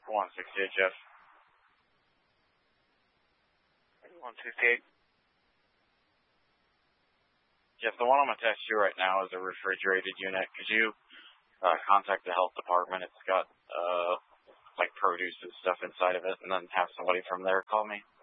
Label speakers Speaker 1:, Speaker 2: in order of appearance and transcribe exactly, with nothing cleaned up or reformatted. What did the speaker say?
Speaker 1: one sixty-eight, Jeff. one sixty-eight. Jeff, the one I'm going to text you right now is a refrigerated unit. Could you uh, contact the health department? It's got, uh, like, produce and stuff inside of it, and then have somebody from there call me.